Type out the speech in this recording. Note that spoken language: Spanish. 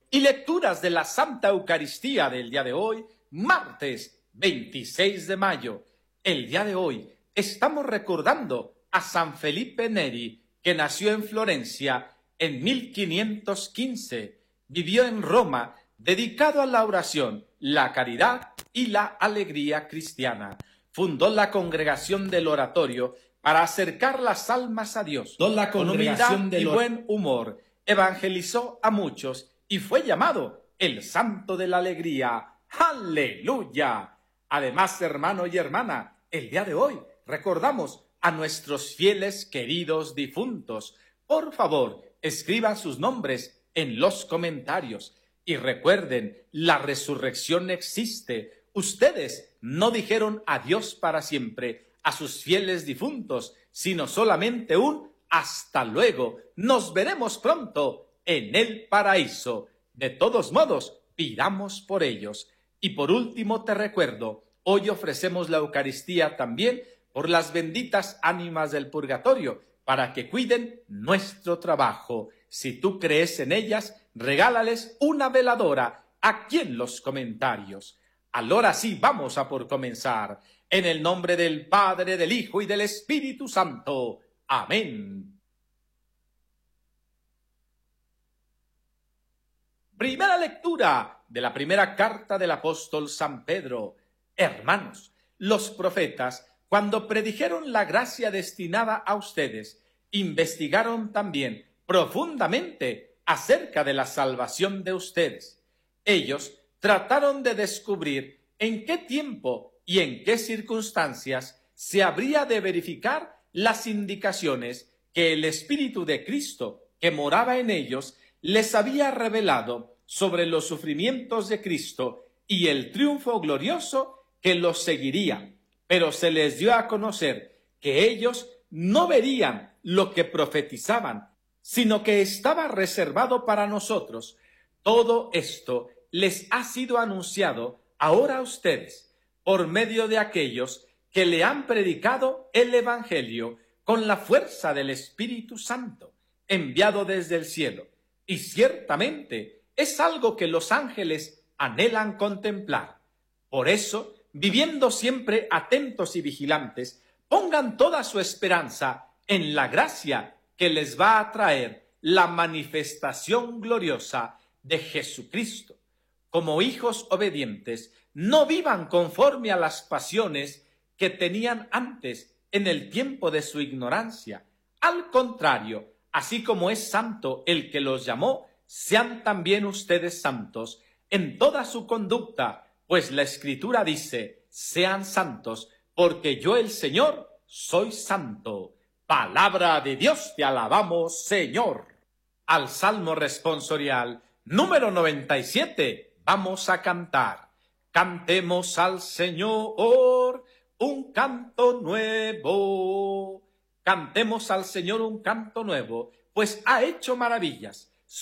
y lecturas de la Santa Eucaristía del día de hoy, martes 26 de mayo. El día de hoy estamos recordando a San Felipe Neri, que nació en Florencia en 1515, vivió en Roma, dedicado a la oración, la caridad y la alegría cristiana. Fundó la Congregación del Oratorio para acercar las almas a Dios. Con humildad y buen humor, evangelizó a muchos y fue llamado el Santo de la Alegría. ¡Aleluya! Además, hermano y hermana, el día de hoy recordamos a nuestros fieles queridos difuntos. Por favor, escriban sus nombres en los comentarios y recuerden, la resurrección existe. Ustedes no dijeron adiós para siempre a sus fieles difuntos, sino solamente un hasta luego. Nos veremos pronto en el paraíso. De todos modos, pidamos por ellos. Y por último te recuerdo, hoy ofrecemos la Eucaristía también por las benditas ánimas del purgatorio, para que cuiden nuestro trabajo. Si tú crees en ellas, regálales una veladora aquí en los comentarios. Ahora sí, vamos a por comenzar. En el nombre del Padre, del Hijo y del Espíritu Santo. Amén. Primera lectura de la primera carta del apóstol San Pedro. Hermanos, los profetas, cuando predijeron la gracia destinada a ustedes, investigaron también profundamente acerca de la salvación de ustedes. Ellos trataron de descubrir en qué tiempo y en qué circunstancias se habría de verificar las indicaciones que el Espíritu de Cristo, que moraba en ellos, les había revelado sobre los sufrimientos de Cristo y el triunfo glorioso que los seguiría. Pero se les dio a conocer que ellos no verían lo que profetizaban, sino que estaba reservado para nosotros. Todo esto les ha sido anunciado ahora a ustedes, por medio de aquellos que le han predicado el Evangelio con la fuerza del Espíritu Santo, enviado desde el cielo. Y ciertamente es algo que los ángeles anhelan contemplar. Por eso, viviendo siempre atentos y vigilantes, pongan toda su esperanza en la gracia que les va a traer la manifestación gloriosa de Jesucristo. Como hijos obedientes, no vivan conforme a las pasiones que tenían antes en el tiempo de su ignorancia. Al contrario, así como es santo el que los llamó, sean también ustedes santos en toda su conducta, pues la Escritura dice, sean santos, porque yo el Señor soy santo. Palabra de Dios, te alabamos, Señor. Al Salmo responsorial número 97 vamos a cantar. Cantemos al Señor un canto nuevo. Cantemos al Señor un canto nuevo, pues ha hecho maravillas.